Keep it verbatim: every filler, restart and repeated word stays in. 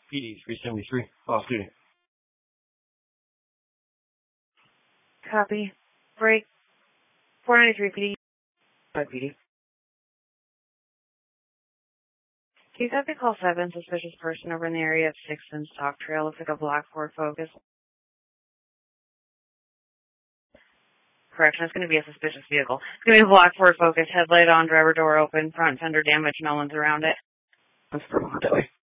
P D three seventy-three, off duty. Copy. Break. four ninety-three P D. five P D. Can you copy call seven, suspicious person over in the area of sixth and Stock Trail. Looks like a black Ford Focus. Correction, it's going to be a suspicious vehicle. It's going to be a black Ford Focus, headlight on, driver door open, front fender damage, no one's around it. That's pretty much that way.